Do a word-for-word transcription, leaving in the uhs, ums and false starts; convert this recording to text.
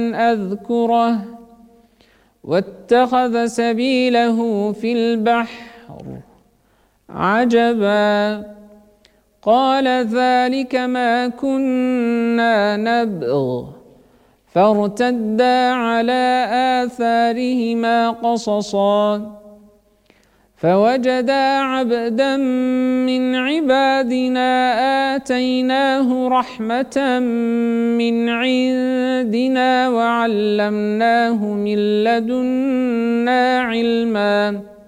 أذكره واتخذ سبيله في البحر عجبا قال ذلك ما كنا نبغ فارتدا على آثارهما قصصا فوجدا عبدا من عبادنا آتيناه رحمة من عندنا وعلمناه من لدنا علما